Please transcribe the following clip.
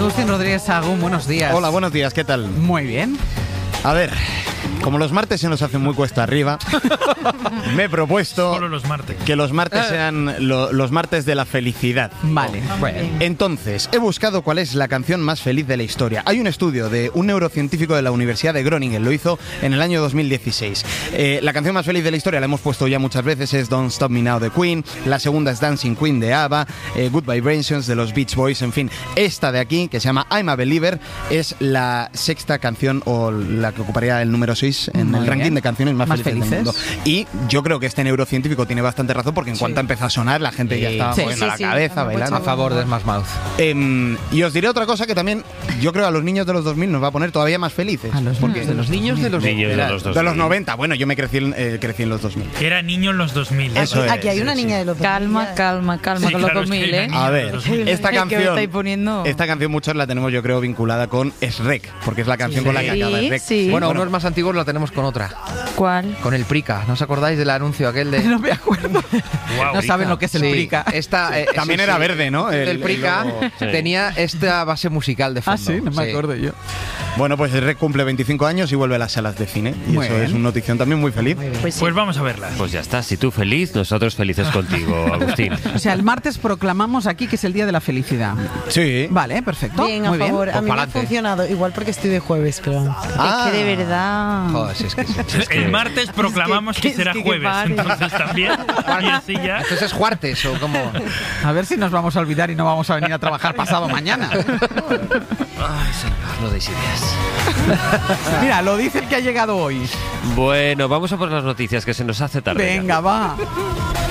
Agustín Rodríguez Sagún, buenos días. Hola, buenos días, ¿qué tal? Muy bien. A ver, como los martes se nos hacen muy cuesta arriba, me he propuesto Solo los martes. que los martes sean los martes de la felicidad. Vale. Entonces, he buscado cuál es la canción más feliz de la historia. Hay un estudio de un neurocientífico de la Universidad de Groningen, lo hizo en el año 2016. La canción más feliz de la historia la hemos puesto ya muchas veces, es Don't Stop Me Now de Queen. La segunda es Dancing Queen de ABBA, Good Vibrations de los Beach Boys, en fin. Esta de aquí, que se llama I'm a Believer, es la sexta canción o la que ocuparía el número 6 en Muy el ranking bien. de canciones más felices del felices. mundo. Y yo creo que este neurocientífico tiene bastante razón, porque en cuanto empezó a sonar, la gente ya estaba moviendo la cabeza, bailando. A favor de Smash Mouth. Y os diré otra cosa que también yo creo a los niños de los 2000 nos va a poner todavía más felices. A los Porque De los niños de los... Niños de los de los 90, bueno, yo me crecí en los 2000. Que era niño en los 2000. Eso es. Aquí hay una niña de los 2000. Calma Sí, con los claro, es que 2000, era ¿eh? niño A en ver, los 2000. esta Es que me canción, estáis poniendo. esta canción muchos la tenemos yo creo vinculada con Shrek, porque es la canción con la que acaba Sí, Shrek. sí. Bueno, unos más antiguos la tenemos con otra. ¿Cuál? Con el Prica. ¿No os acordáis del anuncio aquel de...? No me acuerdo. Guau, No saben lo que es el Sí, Prica. Esta, También era verde, ¿no? El Prica logo. tenía esta base musical de fondo. Ah, sí, no me acuerdo yo. Bueno, pues Shrek cumple 25 años y vuelve a las salas de cine. Y Muy eso bien. es una notición también muy feliz. Pues sí. Pues vamos a verla. Pues ya está, si tú feliz, nosotros felices contigo, Agustín. O sea, el martes proclamamos aquí que es el día de la felicidad. Sí. Vale, perfecto. Bien, a Muy favor. bien. A mí me ha pa'lante. funcionado. Igual porque estoy de jueves, pero... Ah. Es que de verdad. Joder, si es que... El martes proclamamos que, es será que jueves, pare. entonces también. Y así ya. Entonces es Juartes o como... A ver si nos vamos a olvidar y no vamos a venir a trabajar pasado mañana. Ay, señor, no deis ideas. Mira, lo dice el que ha llegado hoy. Bueno, vamos a por las noticias, que se nos hace tarde. Venga, va.